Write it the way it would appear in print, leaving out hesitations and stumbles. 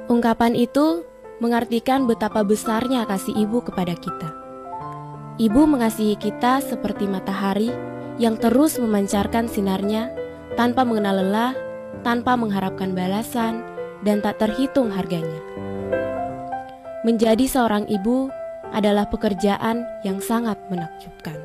Ungkapan itu mengartikan betapa besarnya kasih ibu kepada kita. Ibu mengasihi kita seperti matahari yang terus memancarkan sinarnya tanpa mengenal lelah, tanpa mengharapkan balasan, dan tak terhitung harganya. Menjadi seorang ibu adalah pekerjaan yang sangat menakjubkan.